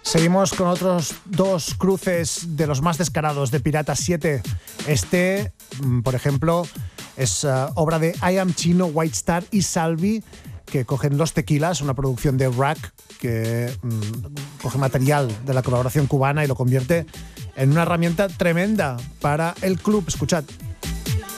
Seguimos con otros dos cruces de los más descarados de Pirata 7. Este, por ejemplo, es obra de I Am Chino, White Star y Salvi, que cogen Los Tequilas, una producción de Rack que coge material de la colaboración cubana y lo convierte en una herramienta tremenda para el club. Escuchad.